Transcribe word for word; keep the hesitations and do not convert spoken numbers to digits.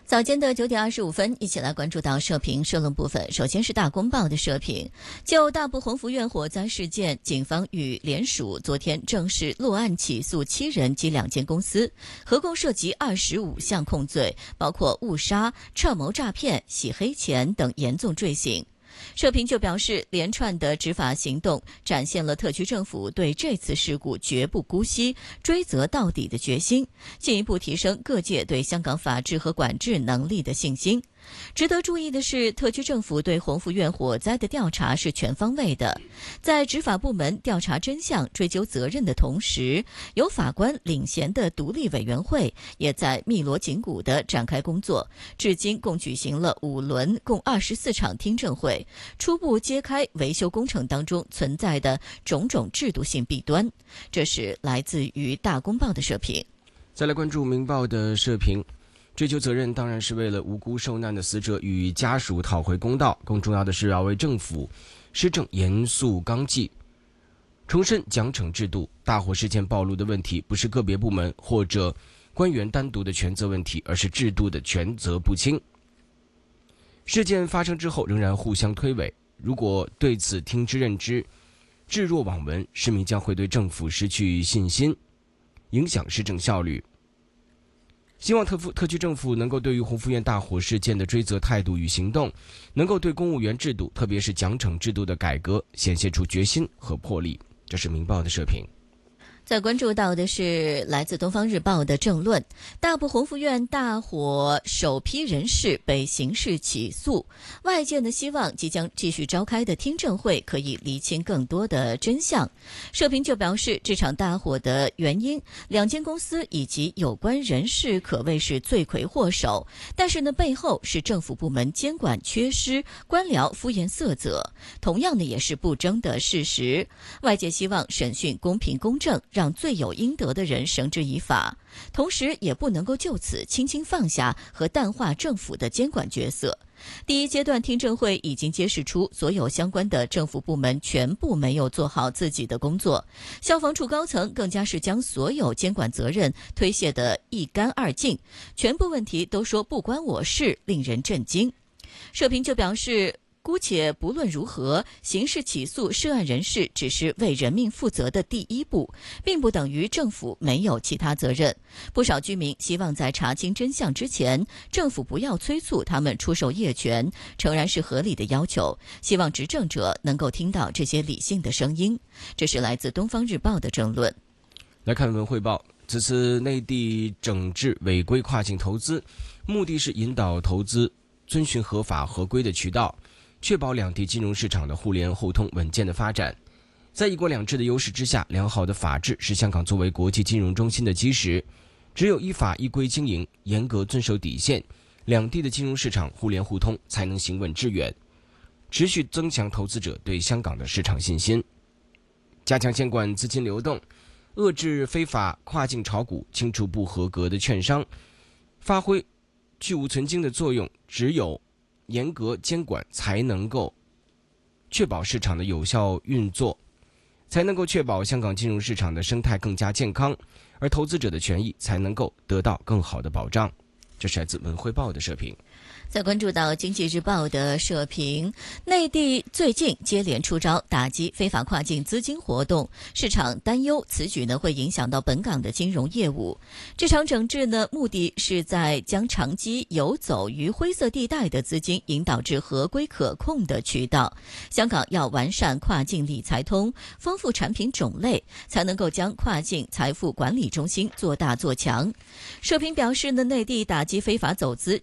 早间的九点二十五分，一起来关注到社评社论部分。首先是大公报的社评，就大埔鸿福苑火灾事件，警方与联署昨天正式落案起诉七人及两间公司，合共涉及二十五项控罪，包括误杀、串谋诈骗、洗黑钱等严重罪行。社评就表示，连串的执法行动展现了特区政府对这次事故绝不姑息、追责到底的决心，进一步提升各界对香港法治和管制能力的信心。值得注意的是，特区政府对鸿福苑火灾的调查是全方位的，在执法部门调查真相、追究责任的同时，由法官领衔的独立委员会也在密锣紧鼓地展开工作，至今共举行了五轮，共二十四场听证会，初步揭开维修工程当中存在的种种制度性弊端。这是来自于大公报的社评。 再来关注明报的社评。追究责任当然是为了无辜受难的死者与家属讨回公道，更重要的是要为政府施政严肃纲纪，重申奖惩制度。大火事件暴露的问题不是个别部门或者官员单独的权责问题，而是制度的权责不清。事件发生之后仍然互相推诿，如果对此听之任之，置若罔闻，市民将会对政府失去信心，影响施政效率。希望特特区政府能够对于鸿福苑大火事件的追责态度与行动，能够对公务员制度，特别是奖惩制度的改革显现出决心和魄力。这是明报的社评。 再关注到的是来自东方日报的政论，大埔鸿福苑大火首批人士被刑事起诉，外界呢希望即将继续召开的听证会可以厘清更多的真相。社评就表示，这场大火的原因，两间公司以及有关人士可谓是罪魁祸首，但是呢背后是政府部门监管缺失、官僚敷衍塞责，同样的也是不争的事实。外界希望审讯公平公正，让罪有应得的人绳之以法，同时也不能够就此轻轻放下和淡化政府的监管角色。第一阶段听证会已经揭示出所有相关的政府部门全部没有做好自己的工作，消防处高层更加是将所有监管责任推卸得一干二净，全部问题都说不关我事，令人震惊。社评就表示，姑且不论如何，刑事起诉涉案人士只是为人命负责的第一步，并不等于政府没有其他责任。不少居民希望在查清真相之前，政府不要催促他们出售业权，诚然是合理的要求，希望执政者能够听到这些理性的声音。这是来自东方日报的政论。 来看文汇报，此次内地整治违规跨境投资，目的是引导投资遵循合法合规的渠道，确保两地金融市场的互联互通稳健的发展。在一国两制的优势之下，良好的法治是香港作为国际金融中心的基石。只有依法依规经营，严格遵守底线，两地的金融市场互联互通才能行稳致远，持续增强投资者对香港的市场信心。加强监管资金流动，遏制非法跨境炒股，清除不合格的券商，发挥去无存精的作用。只有严格监管才能够确保市场的有效运作，才能够确保香港金融市场的生态更加健康，而投资者的权益才能够得到更好的保障。这是来自文汇报的社评。 再关注到经济日报的社评，内地最近接连出招打击非法跨境资金活动，市场担忧此举呢会影响到本港的金融业务。这场整治呢，目的是在将长期游走于灰色地带的资金引导至合规可控的渠道。香港要完善跨境理财通，丰富产品种类，才能够将跨境财富管理中心做大做强。社评表示呢，内地打击非法走资